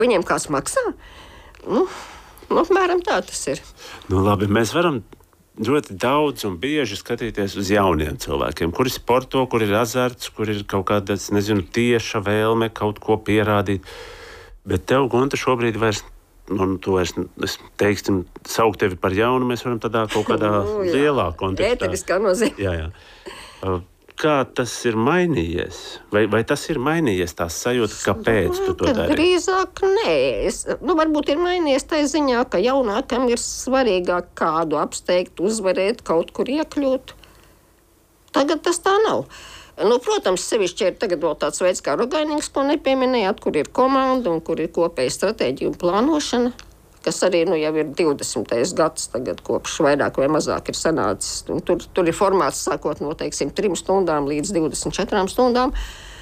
Viņiem kāds maksā? Apmēram tā tas ir. Labi, mēs varam ļoti daudz un bieži skatīties uz jauniem cilvēkiem, kuri sporto, kur ir azarts, kur ir kaut kāda, tieša vēlme kaut ko pierādīt. Bet tev, Gunta, šobrīd vairs, tu vairs, teiksim, saukt tevi par jaunu, mēs varam tādā kaut kādā lielā kontekstā. Ēteriskā nozīmē. Jā. Kā tas ir mainījies? Vai tas ir mainījies, tās sajūta, kāpēc tu to dari? Drīzāk nē. Varbūt ir mainījies tā ziņā, ka jaunākam ir svarīgāk kādu apsteigt, uzvarēt, kaut kur iekļūt. Tagad tas tā nav. Protams, sevišķi ir tagad vēl tāds veids kā Rogainīgs, ko nepieminējāt, kur ir komanda un kur ir kopēja stratēģija un plānošana, kas arī jau ir 20. gads tagad, kopš vairāk vai mazāk ir sanācis. Tur ir formāts sākot no, 3 stundām līdz 24 stundām.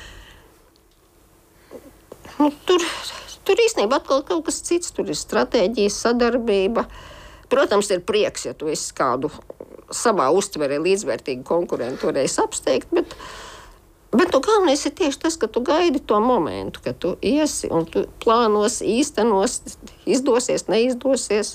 Tur īstenībā atkal kaut kas cits. Tur ir stratēģija, sadarbība. Protams, ir prieks, ja tu esi kādu savā uztverē līdzvērtīgu konkurentu varēsi apsteigt, bet galvenais ir tieši tas, ka tu gaidi to momentu, ka tu iesi un tu plānos, īstenos, izdosies, neizdosies.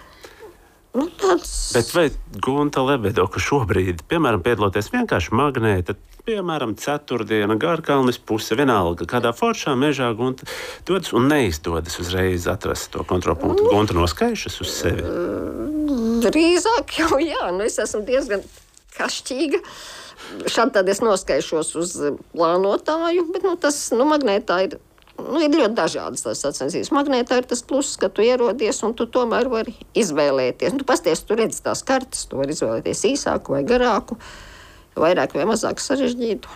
Bet vai Gunta Lebedoka šobrīd, piemēram, piedaloties vienkārši magnēta, piemēram, ceturtdiena, Gārkalnis puse, vienalga, kādā foršā mežā Gunta dodas un neizdodas uzreiz atrast to kontrolpunktu? Gunta noskaišas uz sevi? Drīzāk jau jā, es esmu diezgan kašķīga. Šādi tad es noskaišos uz plānotāju, bet tas magnētā ir ļoti dažādas tās sacensības. Magnētā ir tas pluss, ka tu ierodies un tu tomēr vari izvēlēties. Tu pasties, tu redzi tās kartes, tu vari izvēlēties īsāku vai garāku, vairāk vai mazāk sarežģītu.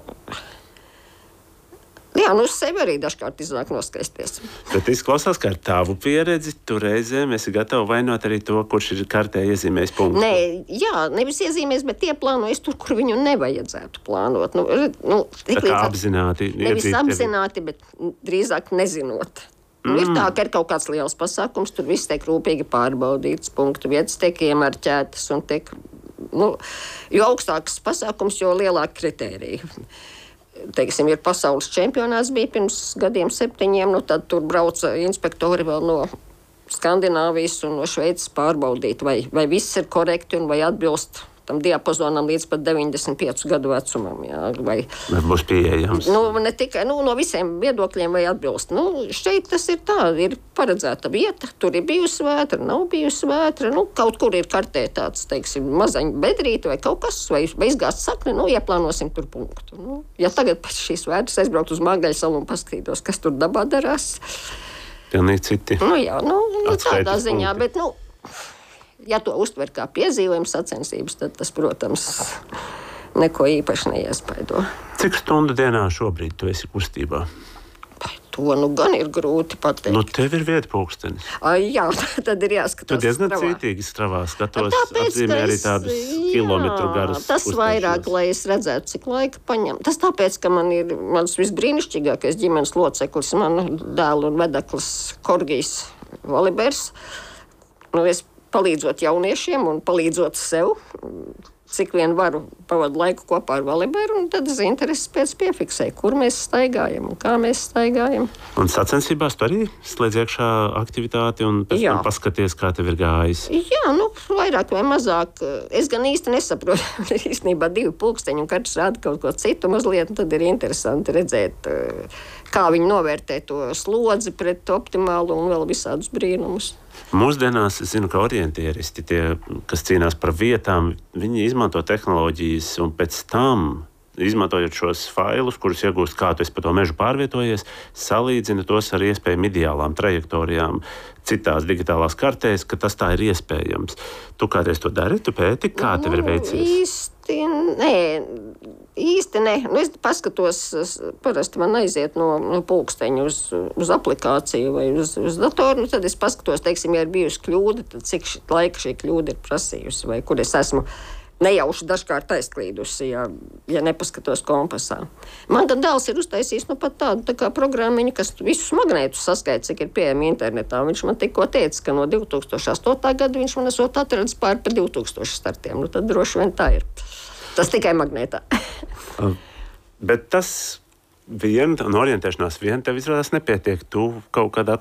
Uz sevi arī dažkārt iznāk noskaisties. Bet izklausās, ka ar tavu pieredzi tu reizēm esi gatava vainot arī to, kurš ir kartē iezīmējis punktu. Nevis iezīmējis, bet ieplānojis tur, kur viņu nevajadzētu plānot. Tā kā apzināti. Nevis apzināti, bet drīzāk nezinot. Ir tā, ka ir kaut kāds liels pasākums, tur viss tiek rūpīgi pārbaudīts, punktu vietas tiek iemarķētas un tiek, jo augstāks pasākums, jo lielāk kritērija. Teiksim, ir pasaules čempionāts bija pirms gadiem 7, tad tur brauca inspektori vēl no Skandināvijas un no Šveices pārbaudīt, vai viss ir korekti un vai atbilst tam diapazonam līdz pat 95 gadu vecumam. Vai būs pieejams. Ne tikai no visiem viedokļiem vai atbilst. Šeit tas ir tā, ir paredzēta vieta, tur ir bijusi vētra, nav bijusi vētra, kaut kur ir kartē tāds, teiksim, mazaņa bedrīte vai kaut kas, vai izgāzt sakni, ieplānosim tur punktu. Ja tagad pēc šīs vētras aizbraukt uz Māgaļu salu un paskatītos, kas tur dabā darās. Pilnīgi citi. Tādā ziņā, bet, ja to uztver kā piezīmējumu sacensības, tad tas, protams, neko īpaši neiespaido. Cik stundu dienā šobrīd tu esi kustībā? To gan ir grūti pateikt. Tev ir vieta pulkstenis. Jā, tad ir jāskatās. Tu diezgan cītīgi stravā skatos, atzīmē arī tādus kilometru garus. Tas vairāk, lai es redzētu, cik laika paņem. Tas tāpēc, ka man ir mans visbrīnišķīgākais ģimenes loceklis, manu dēlu un vedeklis Korgijs Valibers. Es palīdzot jauniešiem un palīdzot sev, cik vien varu pavadu laiku kopā ar Valiberu, un tad es intereses pēc piefiksēju, kur mēs staigājam un kā mēs staigājam. Un sacensībās tu arī slēdz iekšā aktivitāti un pēc tam paskaties, kā tev ir gājis? Jā, vairāk vai mazāk. Es gan īsti nesaprotu, īstenībā 2 pulksteņi un katrs rāda kaut ko citu mazliet, un tad ir interesanti redzēt, kā viņi novērtē to slodzi pret optimālu un vēl visādus brīnumus. Mūsdienās es zinu, ka orientieristi, tie, kas cīnās par vietām, viņi izmanto tehnoloģijas un pēc tam, izmantojot šos failus, kurus iegūst, kā tu esi pa to mežu pārvietojies, salīdzina tos ar iespējami ideālām trajektorijām citās digitālās kartēs, ka tas tā ir iespējams. Tu kādreiz to dari? Tu pēti, kā tev ir veicies? Īsti nē. Es paskatos, parasti man aiziet no pulksteņa uz aplikāciju vai uz datoru, tad es paskatos, teiksim, ja ir bijusi kļūda, tad cik laika šī kļūda ir prasījusi, vai kur es esmu nejauši dažkārt aizklīdusi, ja nepaskatos kompasā. Man gan dēls ir uztaisījis pat tādu tā kā programmiņu, kas visus magnētus saskaita, cik ir pieejami internetā. Viņš man tikko teica, ka no 2008. gada viņš man esot atradis pāri pa 2000 startiem. Tad droši vien tā ir. Tas tikai magnētā. Bet tas viena un orientēšanās viena tev izrādās nepietiek. Tu kaut kādā